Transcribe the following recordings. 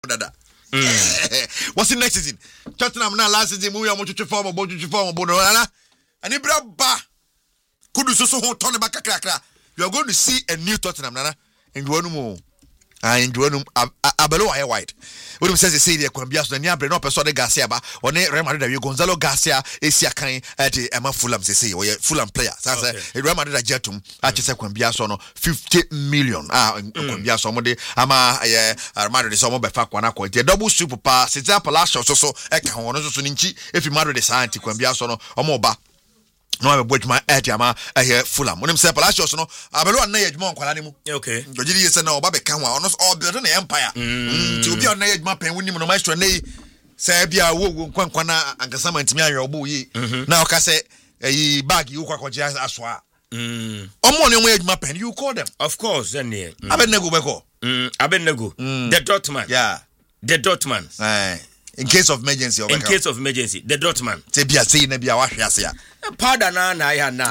dada. What's in next season? Tottenham na last season we are much form bono ana. Ani bra ba. Kudu so ho turn back kakra. You are going to see a new Tottenham nana. Enjoy no more. Enjoy no abelo aye white. When say the Kwambia so na no person de Garcia ba. One Real Madrid Gonzalo Garcia esia kan at Emma Fulham say we Fulham player. Say Real Madrid jetum a che Kwambia so no 50 million. Kwambia so mo de ama Real Madrid so mo be fa kwana ko. The double super pass. It's Palacio so e ka ho no so nchi if Madrid say anti Kwambia so no omo ba. No I watch my Etiama here Fulham. When him say Palacios no, abelo na yedma nkwala ne mu. Okay. Dojiri yesa na oba be kan wa ono all build na empire. Ti obi na yedma pen woni mu no maestro na say bia wo nkwankwa na ankasa mantimi anwe obo yi. Na o ka say yi bag you kwa kwaji asoa. Omo ne mo yedma pen you call them. Of course then here. Abenego beko. Abenego. The Dortmund. Yeah. The Dortmund. In case of emergency in case of emergency the Dortmund. Say bia say na bia wa hwe ase a. Pardon na ya na.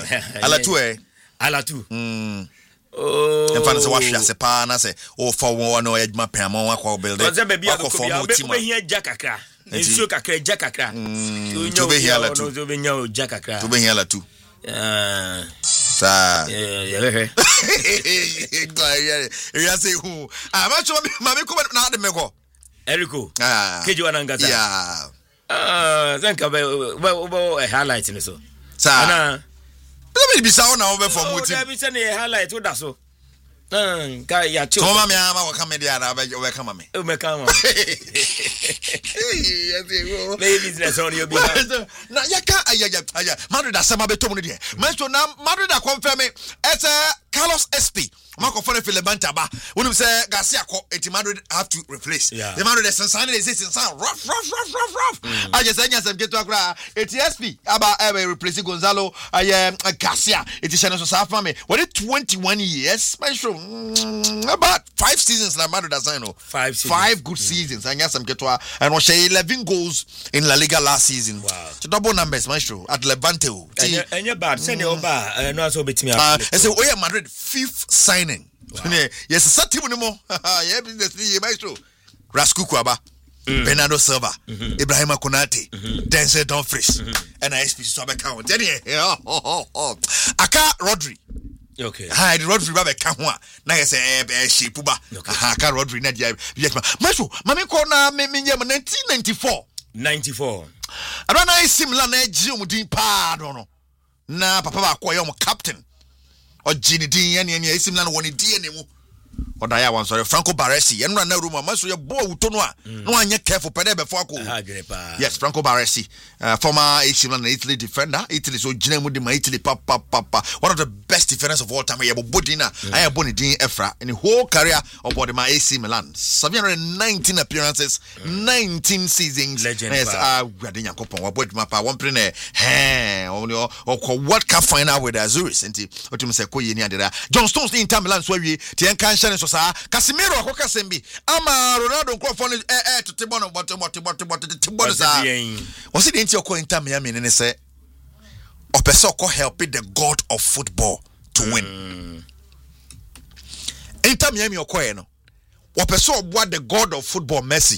Alatu. Oh. En fan se wa hwe ase pa na se o for one no edma pemon wa kwa build. Ze be bia ko be hia jakakra. Ensuo kakra jakakra. To be here alatu. To be nya jakakra. To be here alatu. Sa. Yeah. Ya say who. Mami ko na de meko. Eriko. Keji wanangaza. Yeah. Zenka be highlight ni so. Sa. Ana. Let me be sound now over for muti. Let me say the highlight wo da so. Ka ya cho. So mama ama wa come there na be come me. O me come. Yes, Maybe business on your behalf. Na yaka aya. Madrid asema be tomu de. Macho na Madrid a confirm it's Carlos SP. Marco for the Levante ba. When you say Garcia ko Madrid have to replace. The Madrid is signing is rough. I just say nyasem keto akra ETSP aba replace Gonzalo Garcia. It is channel so safa me. What it 21 years? My show about 5 seasons la Madrid has signed. 5 good seasons. And nyasem keto and was 11 goals in La Liga last season. Wow. To double numbers my show at Levante. And you bad send your bar no so betimi. And say oh Madrid 5th signing. Wow. Yes, Satimu no more. Yeah, business maestro. Raskuku aba. Bernardo Silva, Ibrahima Konate, Denzel Dumfries, and ISP Sobe count. Aka Rodri. Okay. Hi, Rodri babe kanwa. Na yese shepuba. Aka Rodri na dia. Maestro, mami ko na me 1994. 94. Arana isimla na eji omudin pa no. Na papa ba ko ye om captain. Ojini din ye isimla no woni din ne mu. Odaya wan sorry Franco Baresi enra na room amaso ye ball wuto no a no anya careful pede be for yes Franco Baresi former AC Milan Italy defender Italy so gina mu de ma Italy papa one of the best defenders of all time ye body na aya boni din efra in the whole career of the ma AC Milan 719 appearances 19 seasons yes gwade yakopon wa body mapa one play na or what cup final with Azuris enti otum se koyi ni adeda John Stones in Inter Milan so wi ti enkan so sa Casemiro akoka sembi ama Ronaldo nkrofo no to tebono tebono sa was it into your Inter Miami ne say opeso ko help the god of football to win Inter Miami okoye no opeso oboa the god of football Messi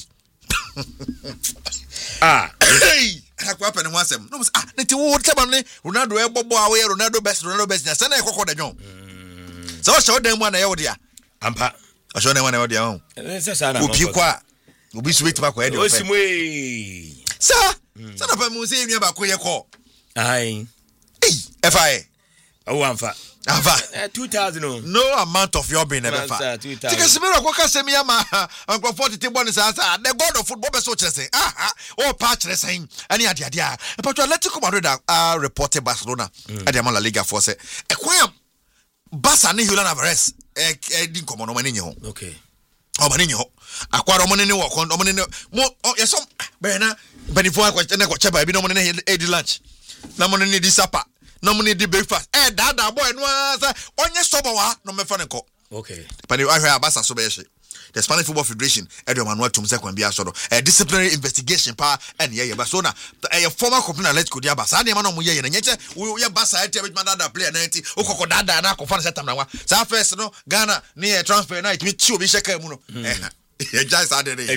hey akwa pene ho asem no nti wo teba ne Ronaldo e bobo awe Ronaldo best na say na ekoko da jon so show dem one na ye wodia ampa asho na wana wodia ho obi kwa obi sweet ba kwa e de osimwe sa na pa mu se nwa ba ko ye ko ai FIA oh amfa 2000 no amount of your being never fa because me ko ka se me ama uncle 40 table ni sa the god of football be so kire say oh pa kire say ani ade a but Atletico Madrid reported Barcelona at the La Liga for say ekwan Barca ni Julian Alvarez din komo no mani nye ho okay o mani nye ho akwara mo ne wo kon mo ne mo yeso be na benifo akwa na ko cheba bi no mo ne e lunch na mo ne di supper na mo ne di breakfast dada boy no say onye sobo wa no me fa ne ko okay pani ahwe Barca so be ye the Spanish Football Federation Edo Manuel Tumse Kwambia so a disciplinary investigation pa and ye Barcelona a former company Atletico dia Barca na no mo ye na nyeche we Barca e tebe dada player 90 okoko dada na ko fa setam na wa sa first no Ghana ni transfer na itimi chi obi sheka mu no yɛgyae saa de